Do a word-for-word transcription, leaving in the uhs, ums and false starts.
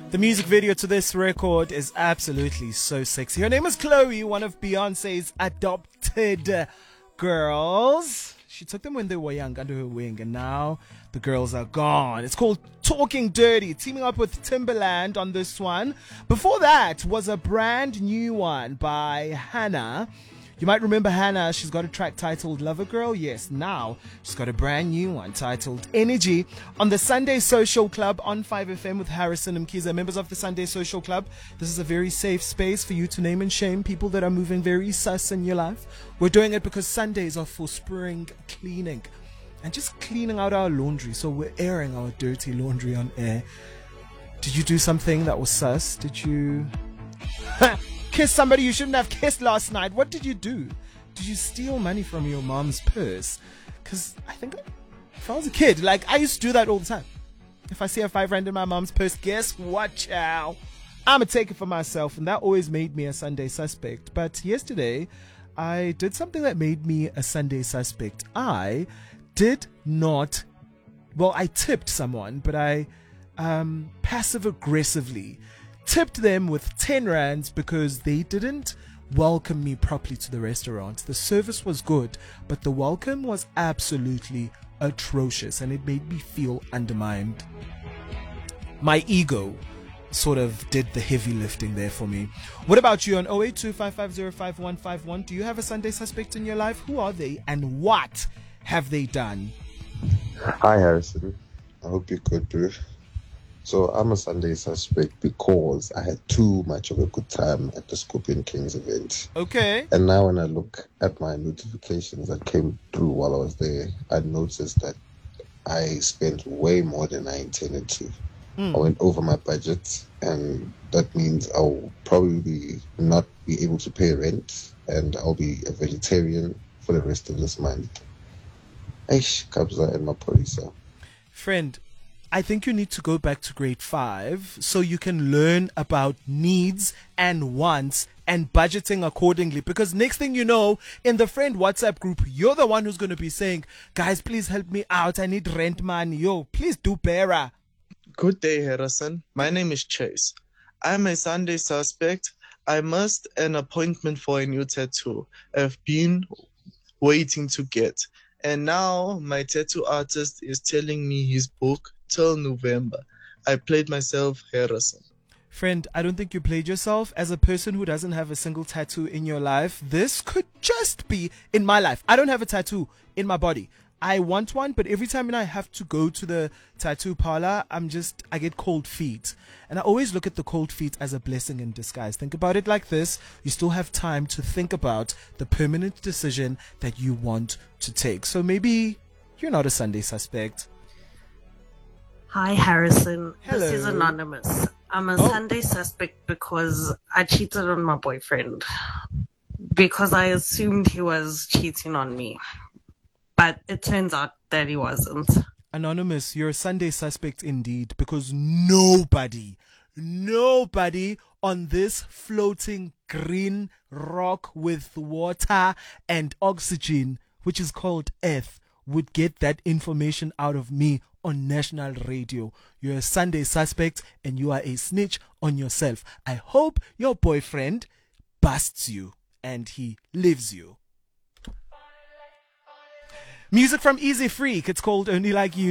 The music video to this record is absolutely so sexy. Her name is Chloe, one of Beyonce's adopted girls. She took them when they were young under her wing, and now the girls are gone. It's called Talking Dirty, teaming up with Timberland on this one. Before that was a brand new one by Hannah. You might remember Hannah. She's got a track titled Lover Girl. Yes, now she's got a brand new one titled Energy on the Sunday Social Club on five F M with Harrison and Mkiza. Members of the Sunday Social Club, this is a very safe space for you to name and shame people that are moving very sus in your life. We're doing it because Sundays are for spring cleaning and just cleaning out our laundry. So we're airing our dirty laundry on air. Did you do something that was sus? Did you... kiss somebody you shouldn't have kissed last night? What did you do? Did you steal money from your mom's purse? Because I think if I was a kid, like, I used to do that all the time. If I see a five rand in my mom's purse, guess what, chow? I'ma take it for myself. And that always made me a Sunday suspect. But yesterday, I did something that made me a Sunday suspect. I did not, well, I tipped someone, but I um, passive-aggressively tipped them with ten rands because they didn't welcome me properly to the restaurant. The service was good, but the welcome was absolutely atrocious, and it made me feel undermined. My ego sort of did the heavy lifting there for me. What about you on oh eight two five five zero five one five one? Do you have a Sunday suspect in your life? Who are they and what have they done? Hi Harrison, I hope you're good, bro. So I'm a Sunday suspect because I had too much of a good time at the Scorpion Kings event. Okay. And now when I look at my notifications that came through while I was there, I noticed that I spent way more than I intended to. Mm. I went over my budget, and that means I'll probably not be able to pay rent, and I'll be a vegetarian for the rest of this month. Eish, Kabza and my police. Friend, I think you need to go back to grade five so you can learn about needs and wants and budgeting accordingly. Because next thing you know, in the friend WhatsApp group, you're the one who's going to be saying, guys, please help me out. I need rent money. Yo, please do better. Good day, Harrison. My name is Chase. I'm a Sunday suspect. I missed an appointment for a new tattoo I've been waiting to get. And now my tattoo artist is telling me his book till November. I played myself, Harrison. Friend, I don't think you played yourself. As a person who doesn't have a single tattoo in your life, this could just be in my life. I don't have a tattoo in my body. I want one, but every time I have to go to the tattoo parlor, I'm just, I get cold feet. And I always look at the cold feet as a blessing in disguise. Think about it like this. You still have time to think about the permanent decision that you want to take. So maybe you're not a Sunday suspect. Hi, Harrison. Hello. This is Anonymous. I'm a Oh. Sunday suspect because I cheated on my boyfriend because I assumed he was cheating on me. But it turns out that he wasn't. Anonymous, you're a Sunday suspect indeed, because nobody, nobody on this floating green rock with water and oxygen, which is called Earth, would get that information out of me on national radio. You're a Sunday suspect and you are a snitch on yourself. I hope your boyfriend busts you and he leaves you. Music from Easy Freak. It's called Only Like You.